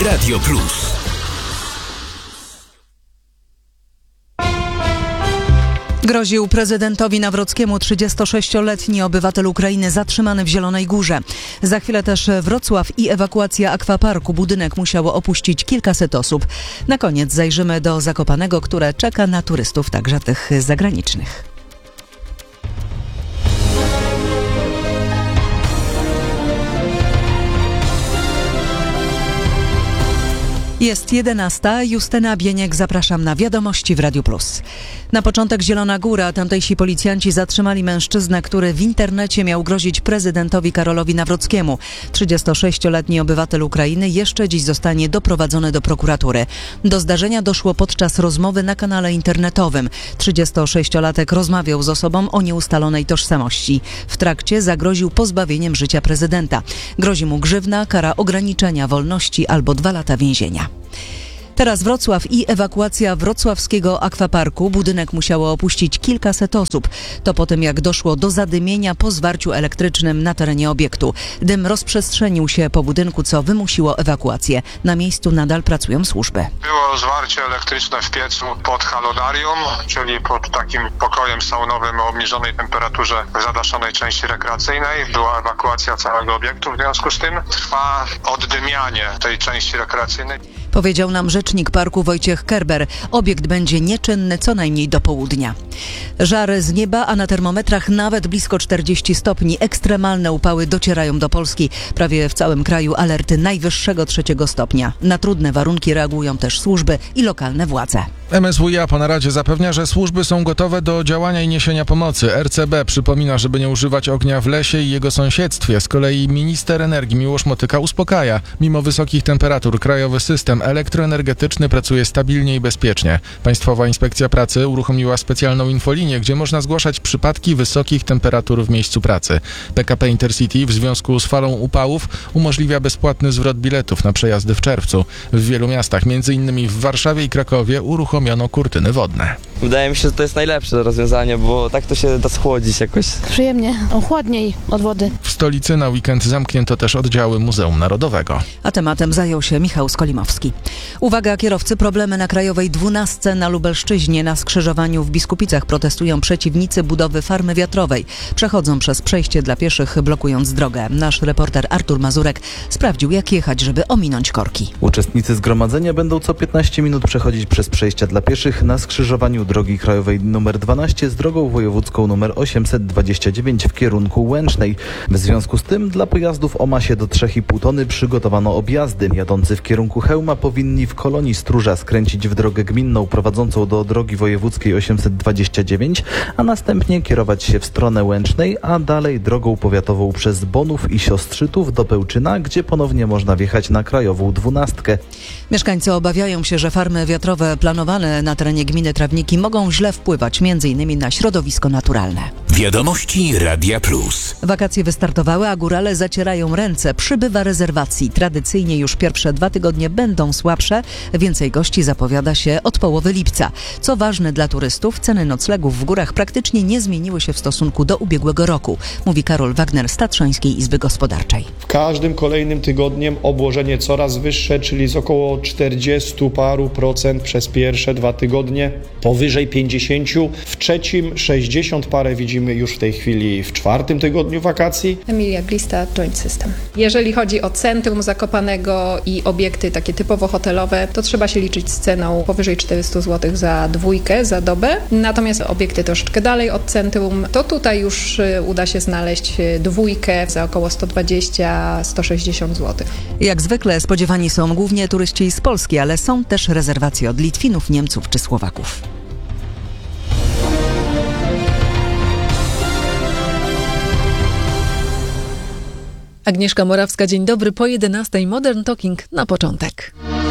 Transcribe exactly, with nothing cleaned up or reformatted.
Radio Plus. Groził prezydentowi Nawrockiemu trzydziestosześcioletni obywatel Ukrainy zatrzymany w Zielonej Górze. Za chwilę też Wrocław i ewakuacja akwaparku. Budynek musiało opuścić kilkaset osób. Na koniec zajrzymy do Zakopanego, które czeka na turystów, także tych zagranicznych. Jest jedenasta. Justyna Bieniek, zapraszam na wiadomości w Radiu Plus. Na początek Zielona Góra. Tamtejsi policjanci zatrzymali mężczyznę, który w internecie miał grozić prezydentowi Karolowi Nawrockiemu. trzydziestosześcioletni obywatel Ukrainy jeszcze dziś zostanie doprowadzony do prokuratury. Do zdarzenia doszło podczas rozmowy na kanale internetowym. trzydziestosześciolatek rozmawiał z osobą o nieustalonej tożsamości. W trakcie zagroził pozbawieniem życia prezydenta. Grozi mu grzywna, kara ograniczenia wolności albo dwa lata więzienia. Teraz Wrocław i ewakuacja wrocławskiego akwaparku. Budynek musiało opuścić kilkaset osób. To po tym, jak doszło do zadymienia po zwarciu elektrycznym na terenie obiektu. Dym rozprzestrzenił się po budynku, co wymusiło ewakuację. Na miejscu nadal pracują służby. Było zwarcie elektryczne w piecu pod halonarium, czyli pod takim pokojem saunowym o obniżonej temperaturze w zadaszonej części rekreacyjnej. Była ewakuacja całego obiektu. W związku z tym trwa oddymianie tej części rekreacyjnej. Powiedział nam rzecznik parku Wojciech Kerber. Obiekt będzie nieczynny co najmniej do południa. Żar z nieba, a na termometrach nawet blisko czterdzieści stopni. Ekstremalne upały docierają do Polski. Prawie w całym kraju alerty najwyższego trzeciego stopnia. Na trudne warunki reagują też służby i lokalne władze. M S W iA po naradzie zapewnia, że służby są gotowe do działania i niesienia pomocy. R C B przypomina, żeby nie używać ognia w lesie i jego sąsiedztwie. Z kolei minister energii Miłosz Motyka uspokaja. Mimo wysokich temperatur krajowy system elektroenergetyczny pracuje stabilnie i bezpiecznie. Państwowa Inspekcja Pracy uruchomiła specjalną infolinię, gdzie można zgłaszać przypadki wysokich temperatur w miejscu pracy. P K P Intercity w związku z falą upałów umożliwia bezpłatny zwrot biletów na przejazdy w czerwcu. W wielu miastach, między innymi w Warszawie i Krakowie, uruchomiono kurtyny wodne. Wydaje mi się, że to jest najlepsze rozwiązanie, bo tak to się da schłodzić jakoś. Przyjemnie, chłodniej od wody. W stolicy na weekend zamknięto też oddziały Muzeum Narodowego. A tematem zajął się Michał Skolimowski. Uwaga kierowcy, problemy na Krajowej dwunastce na Lubelszczyźnie. Na skrzyżowaniu w Biskupicach protestują przeciwnicy budowy farmy wiatrowej. Przechodzą przez przejście dla pieszych, blokując drogę. Nasz reporter Artur Mazurek sprawdził, jak jechać, żeby ominąć korki. Uczestnicy zgromadzenia będą co piętnaście minut przechodzić przez przejścia dla pieszych na skrzyżowaniu drogi krajowej nr dwanaście z drogą wojewódzką nr osiemset dwadzieścia dziewięć w kierunku Łęcznej. W związku z tym dla pojazdów o masie do trzy i pół tony przygotowano objazdy. Jadący w kierunku Chełma powinni w kolonii Stróża skręcić w drogę gminną prowadzącą do drogi wojewódzkiej osiemset dwadzieścia dziewięć, a następnie kierować się w stronę Łęcznej, a dalej drogą powiatową przez Bonów i Siostrzytów do Pełczyna, gdzie ponownie można wjechać na krajową dwunastkę. Mieszkańcy obawiają się, że farmy wiatrowe planowane na terenie gminy Trawniki mogą źle wpływać między innymi na środowisko naturalne. Wiadomości Radia Plus. Wakacje wystartowały, a górale zacierają ręce. Przybywa rezerwacji. Tradycyjnie już pierwsze dwa tygodnie będą słabsze. Więcej gości zapowiada się od połowy lipca. Co ważne dla turystów, ceny noclegów w górach praktycznie nie zmieniły się w stosunku do ubiegłego roku, mówi Karol Wagner z Tatrzańskiej Izby Gospodarczej. W każdym kolejnym tygodniem obłożenie coraz wyższe, czyli z około czterdziestu paru procent przez pierwsze dwa tygodnie, powyżej pięćdziesięciu. W trzecim sześćdziesiąt parę widzimy już w tej chwili w czwartym tygodniu wakacji. Emilia Glista, Joint System. Jeżeli chodzi o centrum Zakopanego i obiekty takie typowo hotelowe, to trzeba się liczyć z ceną powyżej czterysta złotych za dwójkę, za dobę. Natomiast obiekty troszeczkę dalej od centrum, to tutaj już uda się znaleźć dwójkę za około sto dwadzieścia do stu sześćdziesięciu złotych. Jak zwykle spodziewani są głównie turyści z Polski, ale są też rezerwacje od Litwinów, Niemców czy Słowaków. Agnieszka Morawska, dzień dobry. Po jedenastej Modern Talking na początek.